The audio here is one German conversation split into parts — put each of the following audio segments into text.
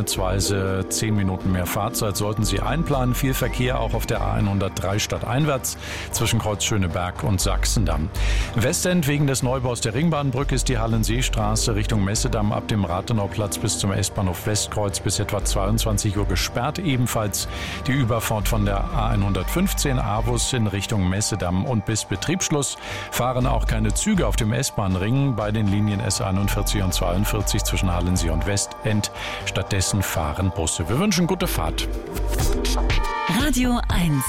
abschnittsweise 10 Minuten mehr Fahrzeit sollten Sie einplanen. Viel Verkehr auch auf der A103 stadteinwärts zwischen Kreuz Schöneberg und Sachsendamm. Westend wegen des Neubaus der Ringbahnbrücke ist die Hallenseestraße Richtung Messedamm ab dem Rathenauplatz bis zum S-Bahnhof Westkreuz bis etwa 22 Uhr gesperrt. Ebenfalls die Überfahrt von der A115 Avus in Richtung Messedamm und bis Betriebsschluss fahren auch keine Züge auf dem S-Bahn-Ring bei den Linien S41 und 42 zwischen Hallensee und Westend. Stattdessen fahren Busse. Wir wünschen gute Fahrt. Radio 1.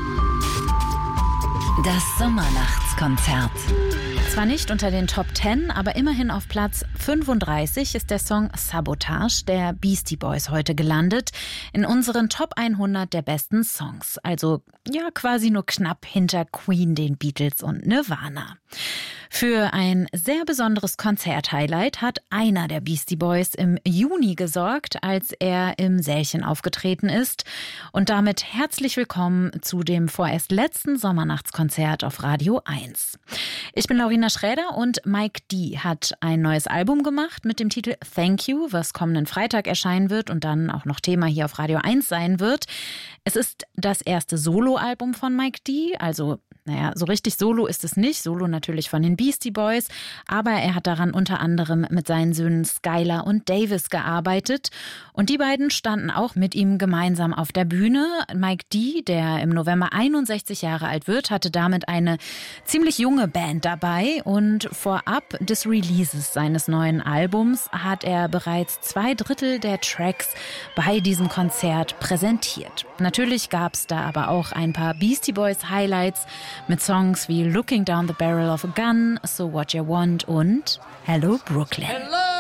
Das Sommernachtskonzert. Zwar nicht unter den Top 10, aber immerhin auf Platz 35 ist der Song Sabotage der Beastie Boys heute gelandet in unseren Top 100 der besten Songs. Also ja, quasi nur knapp hinter Queen, den Beatles und Nirvana. Für ein sehr besonderes Konzert-Highlight hat einer der Beastie Boys im Juni gesorgt, als er im Sälchen aufgetreten ist. Und damit herzlich willkommen zu dem vorerst letzten Sommernachtskonzert auf Radio 1. Ich bin Laurina Schräder und Mike D. hat ein neues Album gemacht mit dem Titel Thank You, was kommenden Freitag erscheinen wird und dann auch noch Thema hier auf Radio 1 sein wird. Es ist das erste Soloalbum von Mike D., also so richtig Solo ist es nicht. Solo natürlich von den Beastie Boys. Aber er hat daran unter anderem mit seinen Söhnen Skylar und Davis gearbeitet. Und die beiden standen auch mit ihm gemeinsam auf der Bühne. Mike D., der im November 61 Jahre alt wird, hatte damit eine ziemlich junge Band dabei. Und vorab des Releases seines neuen Albums hat er bereits 2/3 der Tracks bei diesem Konzert präsentiert. Natürlich gab es da aber auch ein paar Beastie Boys Highlights mit Songs wie Looking Down the Barrel of a Gun, So What You Want und Hello Brooklyn. Hello!